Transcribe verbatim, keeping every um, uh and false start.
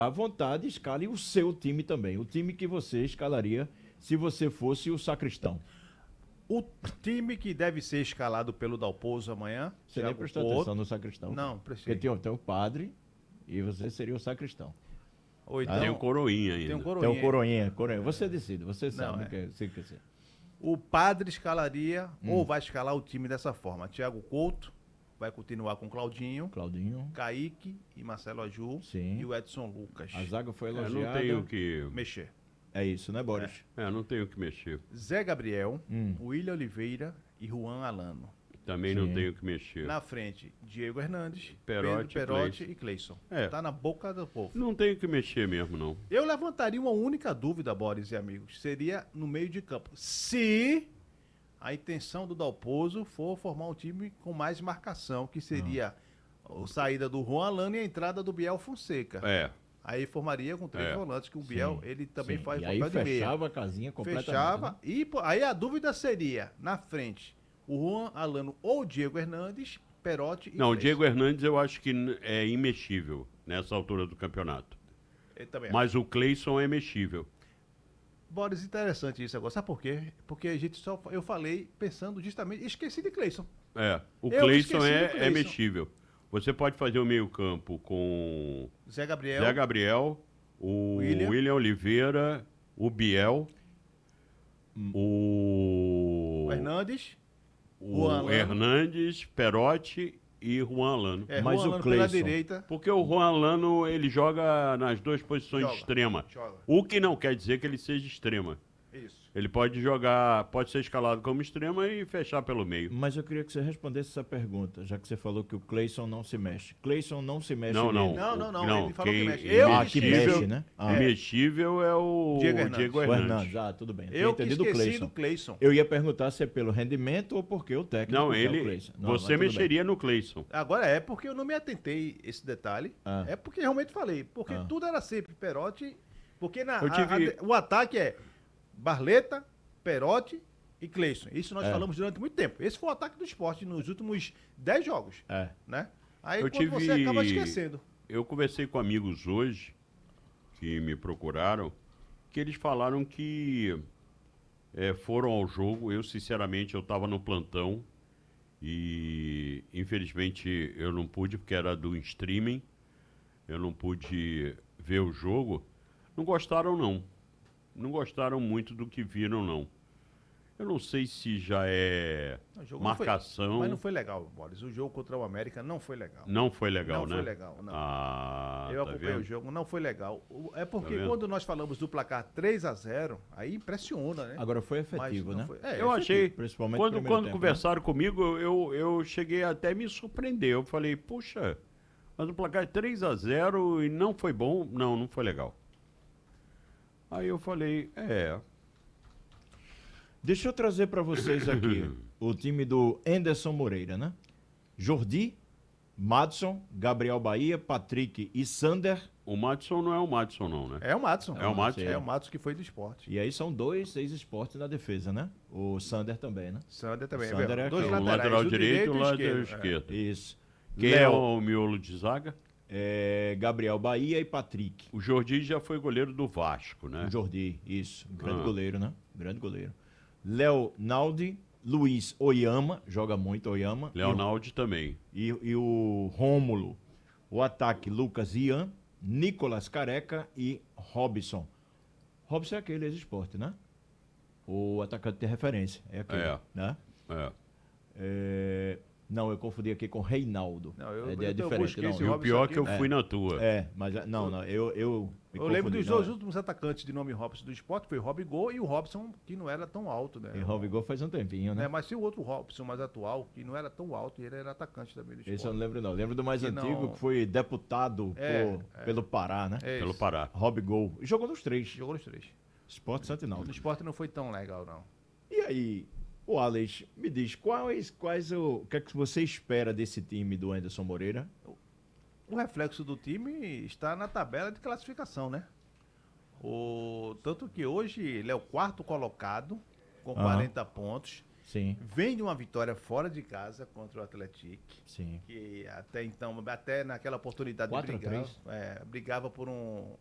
À vontade, escale o seu time também. O time que você escalaria se você fosse o sacristão. O time que deve ser escalado pelo Dalpozo amanhã. Você nem Thiago prestou Couto. atenção no sacristão? Não, Porque prestei. tem, tem o padre e você seria o sacristão. Ou Tá? então, Tem o Coroinha ainda. tem um Tem coroinha. o coroinha, coroinha. Você decide, você Não, sabe é. o que você quer dizer. O padre escalaria, Hum. ou vai escalar o time dessa forma. Thiago Couto vai continuar com Claudinho, Claudinho, Kaique e Marcelo Aju. Sim. E o Edson Lucas. a zaga foi É, elogiada. não tenho que. Mexer. É isso, né, Boris? É, não tenho que mexer. Zé Gabriel, Hum. William Oliveira e Juan Alano. Também Sim. não tenho que mexer. Na frente, Diego Hernandes, Perotti, Pedro Perotti Cleison. e Cleison. É. Tá na boca do povo. Não tenho que mexer mesmo, não. Eu levantaria uma única dúvida, Boris e amigos. Seria no meio de campo. Se a intenção do Dalpozo for formar um time com mais marcação, que seria a saída do Juan Alano e a entrada do Biel Fonseca. É. Aí formaria com três É. volantes, que o Biel, Sim, ele também sim. faz E o aí papel de meia. fechava a casinha completamente. Fechava. né? E pô, aí a dúvida seria, na frente, o Juan Alano ou o Diego Hernandes, Perotti e Não, o Cleison. Diego Hernandes eu acho que n- é imexível nessa altura do campeonato. Ele também Mas o Cleison é mexível. Boris, interessante isso agora. Sabe por quê? Porque a gente só. Eu falei pensando justamente. Esqueci de Cleison. É. O Eu Cleison esqueci do é, é Cleison. mexível. Você pode fazer o meio-campo com Zé Gabriel. Zé Gabriel, o William. William, Oliveira, o Biel, o, o Hernandes. o Juan Alano. Hernandes, Perotti e Juan Alano. É, Mas Juan o Alano pela Cleison? direita. Porque o Juan Alano, ele joga nas duas posições Joga, de extrema. joga. O que não quer dizer que ele seja extrema. Isso. Ele pode jogar, pode ser escalado como extrema e fechar pelo meio. Mas eu queria que você respondesse essa pergunta, já que você falou que o Cleison não se mexe. Cleison não se mexe Não, não. mesmo. Não, não, não, Não, ele falou que quem- mexe. Eu Ah, que imexível- mexe, né? Ah. Imexível é o Diego Diego Hernandes. Hernandes. O Hernandes, ah, tudo bem. Eu Tinha que entendido o esqueci Cleison. do Cleison. Eu ia perguntar se é pelo rendimento ou porque o técnico Não, quer o ele. Cleison. Não, mas Você tudo bem. mexeria no Cleison. Agora é porque eu não me atentei esse detalhe. Ah. É porque realmente falei. Porque Ah. tudo era sempre Perotti. Porque na, Eu a- tive- a- o ataque é Barleta, Perotti e Cleison. Isso nós É. falamos durante muito tempo. Esse foi o ataque do esporte nos últimos dez jogos. É. Né? Aí Eu quando tive- você acaba esquecendo. Eu conversei com amigos hoje que me procuraram, que eles falaram que eh, foram ao jogo. Eu, sinceramente, eu estava no plantão e, infelizmente, eu não pude porque era do streaming. Eu não pude ver o jogo. Não gostaram, não. Não gostaram muito do que viram, não. Eu não sei se já é O jogo não foi- marcação. Mas não foi legal, Boris. O jogo contra o América não foi legal. Não foi legal, Não né? foi legal, não. Ah, Eu tá acompanhei o vendo? jogo, não foi legal. O- É porque Tá vendo? quando nós falamos do placar três a zero, aí impressiona, né? Agora foi Mas efetivo, não né? foi- é, Eu efetivo. achei, principalmente no quando, primeiro quando tempo, conversaram comigo, eu, eu cheguei até a me surpreender. Eu falei, puxa, mas o placar é três a zero e não foi bom? Não, não foi legal. Aí eu falei, é, Deixa eu trazer para vocês aqui o time do Anderson Moreira, né? Jordi, Madson, Gabriel Bahia, Patrick e Sander. o Madison não é o Madison não, né? É o Matson. É o Madson? É o Matson que foi do esporte. E aí são dois ex-esportes na defesa, né? O Sander também, né? Sander também. O Sander é Dois aquele. o laterais, lateral o direito e o lateral esquerdo, é. esquerdo. Isso. Quem é Léo, o miolo de zaga? é, Gabriel Bahia e Patrick. O Jordi já foi goleiro do Vasco, né? O Jordi, isso. Grande Ah. goleiro, né? Grande goleiro. Léo Naldi, Luiz Oyama, joga muito Oyama. Leonardo também. E, e o Rômulo. O ataque, Lucas Ian, Nicolas Careca e Robson. Robson é aquele ex-esporte, né? O atacante de referência. É aquele, É. né? É. É, Não, eu confundi aqui com Reinaldo. Não, eu- é, é então eu diferente, busquei não. esse E o Robson pior aqui, que eu é. fui na tua. É, mas não, não, eu... Eu, me Eu lembro confundi, dos não, dois é. últimos atacantes de nome Robson do esporte, foi o Robigol e o Robson, que não era tão alto, né? E Robigol faz um tempinho, né? É, mas tem o outro Robson mais atual, que não era tão alto, e ele era atacante também do esporte. Esse eu não lembro, não. Lembro do mais Que antigo, não- que foi deputado É, por- é. pelo Pará, né? É Pelo isso. Pará. Robigol. E jogou nos três. Jogou nos três. Esporte Santo e No Náutico. esporte não foi tão legal, não. E aí, o Alex, me diz, quais, quais o, o que é que você espera desse time do Anderson Moreira? O reflexo do time está na tabela de classificação, né? O, tanto que hoje ele é o quarto colocado, com Aham. quarenta pontos. Sim, vem de uma vitória fora de casa contra o Atlético, sim. que até então, até naquela oportunidade quatro a de brigar, três. é, brigava por um,